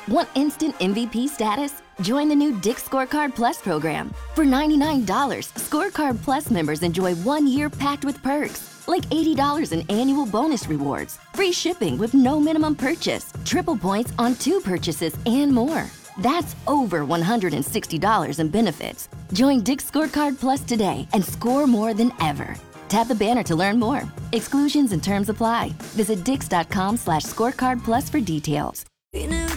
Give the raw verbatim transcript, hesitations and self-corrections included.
Want instant M V P status? Join the new Dick's Scorecard Plus program. For ninety-nine dollars, Scorecard Plus members enjoy one year packed with perks, like eighty dollars in annual bonus rewards, free shipping with no minimum purchase, triple points on two purchases, and more. That's over one hundred sixty dollars in benefits. Join Dick's Scorecard Plus today and score more than ever. Tap the banner to learn more. Exclusions and terms apply. Visit dix.com slash scorecard plus for details. You never